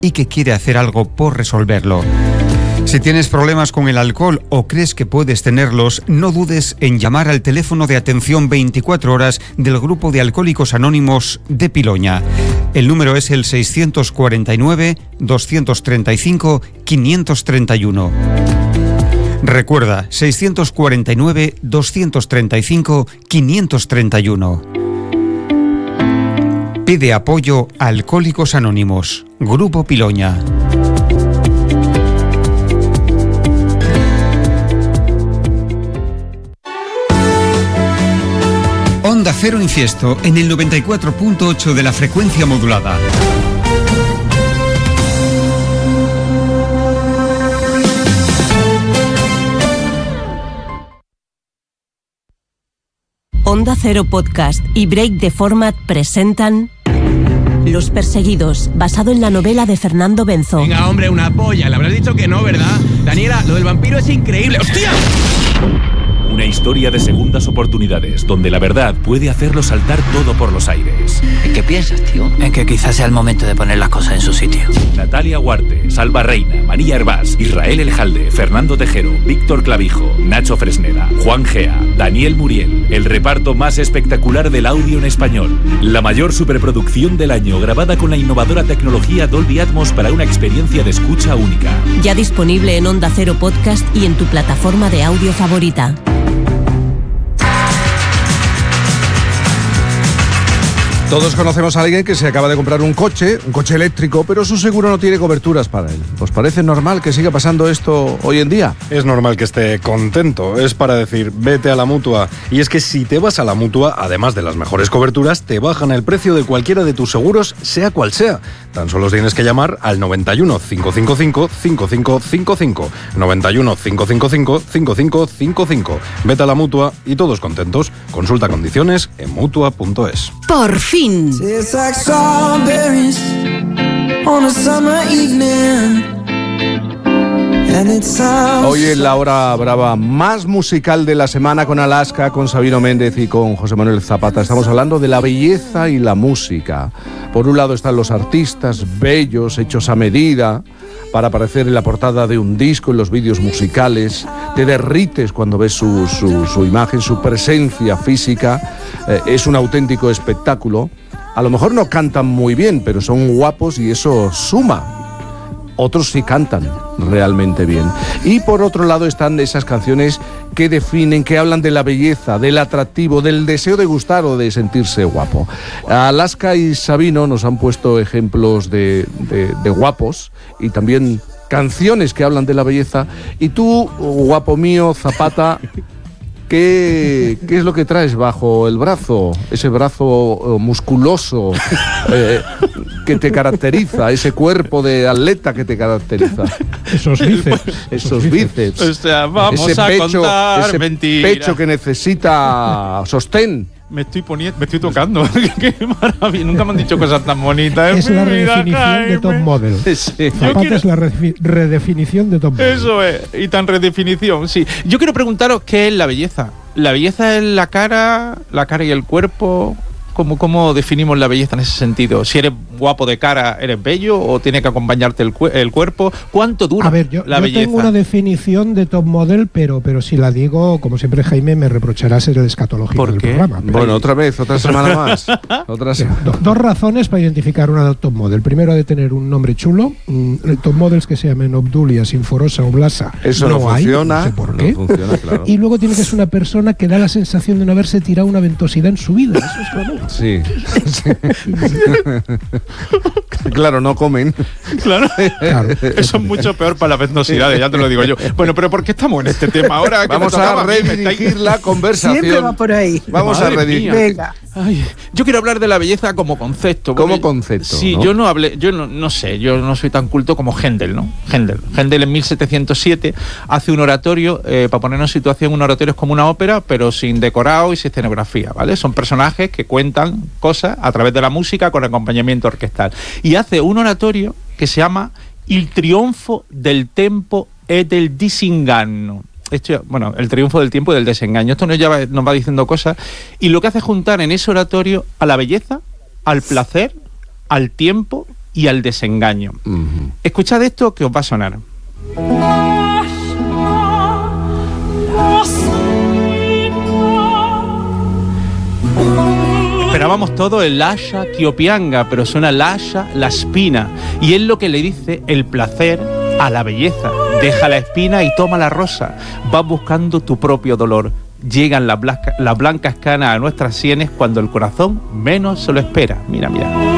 y que quiere hacer algo por resolverlo. Si tienes problemas con el alcohol o crees que puedes tenerlos, no dudes en llamar al teléfono de atención 24 horas del Grupo de Alcohólicos Anónimos de Piloña. El número es el 649-235-531. Recuerda, 649-235-531. Pide apoyo a Alcohólicos Anónimos, Grupo Piloña. Onda Cero Infiesto en el 94.8 de la frecuencia modulada. Onda Cero Podcast y Break the Format presentan Los Perseguidos, basado en la novela de Fernando Benzo. Venga, hombre, una polla. Le habrás dicho que no, ¿verdad? Daniela, lo del vampiro es increíble. ¡Hostia! Una historia de segundas oportunidades, donde la verdad puede hacerlo saltar todo por los aires. ¿En qué piensas, tío? En que quizás sea el momento de poner las cosas en su sitio. Natalia Huarte, Salva Reina, María Hervás, Israel Eljalde, Fernando Tejero, Víctor Clavijo, Nacho Fresneda, Juan Gea, Daniel Muriel. El reparto más espectacular del audio en español. La mayor superproducción del año, grabada con la innovadora tecnología Dolby Atmos para una experiencia de escucha única. Ya disponible en Onda Cero Podcast y en tu plataforma de audio favorita. Todos conocemos a alguien que se acaba de comprar un coche eléctrico, pero su seguro no tiene coberturas para él. ¿Os parece normal que siga pasando esto hoy en día? Es normal que esté contento, es para decir, vete a la Mutua. Y es que si te vas a la Mutua, además de las mejores coberturas, te bajan el precio de cualquiera de tus seguros, sea cual sea. Tan solo tienes que llamar al 91 555 5555. 91 555 5555. Vete a la Mutua y todos contentos. Consulta condiciones en Mutua.es. ¡Por fin! Hoy en la hora brava más musical de la semana con Alaska, con Sabino Méndez y con José Manuel Zapata. Estamos hablando de la belleza y la música. Por un lado están los artistas bellos, hechos a medida, para aparecer en la portada de un disco, en los vídeos musicales. Te derrites cuando ves su imagen, su presencia física. Es un auténtico espectáculo. A lo mejor no cantan muy bien, pero son guapos y eso suma. Otros sí cantan realmente bien. Y por otro lado están esas canciones que definen, que hablan de la belleza, del atractivo, del deseo de gustar o de sentirse guapo. Alaska y Sabino nos han puesto ejemplos de guapos y también canciones que hablan de la belleza. Y tú, guapo mío, Zapata, ¿qué es lo que traes bajo el brazo? Ese brazo musculoso que te caracteriza, ese cuerpo de atleta que te caracteriza. Esos bíceps. Esos bíceps. O sea, vamos a contar ese mentiras. pecho que necesita sostén. Me estoy tocando. Qué maravilla. Nunca me han dicho cosas tan bonitas. Es la redefinición de top model. Sí. Zapata es la redefinición de top model. Eso es. Y tan redefinición, sí. Yo quiero preguntaros qué es la belleza. ¿La belleza es la cara y el cuerpo? ¿Cómo definimos la belleza en ese sentido? Si eres guapo de cara, ¿eres bello o tiene que acompañarte el cuerpo? ¿Cuánto dura la belleza? Yo tengo una definición de top model, pero si la digo, como siempre Jaime, me reprochará ser el escatológico del programa. Bueno, otra semana más. Dos razones para identificar una top model. Primero, ha de tener un nombre chulo. Top models que se llamen Obdulia, Sinforosa o Blasa. Eso no funciona. No sé por qué. No funciona, claro. Y luego tiene que ser una persona que da la sensación de no haberse tirado una ventosidad en su vida. Eso es claro. Sí. Claro, no comen. Claro. Eso es mucho peor para las ventosidades, ya te lo digo yo. Bueno, pero ¿por qué estamos en este tema ahora? Vamos a redirigir la conversación. Siempre va por ahí. Vamos a redirigir. Venga. Ay, yo quiero hablar de la belleza como concepto. Como concepto. Sí, ¿no? Yo no sé, yo no soy tan culto como Händel, ¿no? Händel en 1707 hace un oratorio, para ponernos en situación, un oratorio es como una ópera, pero sin decorado y sin escenografía, ¿vale? Son personajes que cuentan cosas a través de la música con acompañamiento orquestal. Y hace un oratorio que se llama Il trionfo del tempo e del disinganno. Bueno, el triunfo del tiempo y del desengaño. Esto nos va diciendo cosas. Y lo que hace es juntar en ese oratorio a la belleza, al placer, al tiempo y al desengaño. Escuchad esto que os va a sonar. Esperábamos todo el Lascia Chiopianga, pero suena Lascia la espina, y es lo que le dice el placer a la belleza. Deja la espina y toma la rosa, vas buscando tu propio dolor. Llegan las blancas canas a nuestras sienes cuando el corazón menos se lo espera. Mira, mira.